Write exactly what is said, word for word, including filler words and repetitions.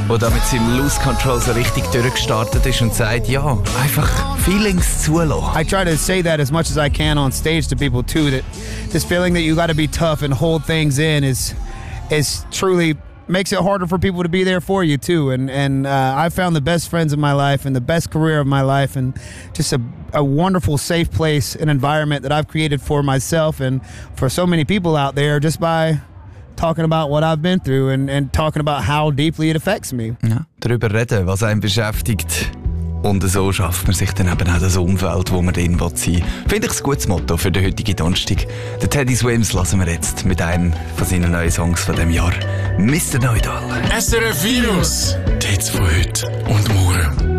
der da mit seinem Lose Control so richtig durchgestartet ist und sagt, ja, einfach Feelings zulassen. I try to say that as much as I can on stage to people too, that this feeling that you got to be tough and hold things in is is truly makes it harder for people to be there for you too. And and uh, I found the best friends in my life and the best career of my life, and just a, a wonderful safe place and environment that I've created for myself and for so many people out there just by talking about what I've been through and, and talking about how deeply it affects me. Ja, darüber reden, was einen beschäftigt. Und so schafft man sich dann eben auch das Umfeld, wo man drin sein will. Finde ich ein gutes Motto für den heutigen Donnerstag. Den Teddy Swims lassen wir jetzt mit einem von seinen neuen Songs von diesem Jahr. Mister Neudal. S R F Virus. Die Hits von heute und morgen.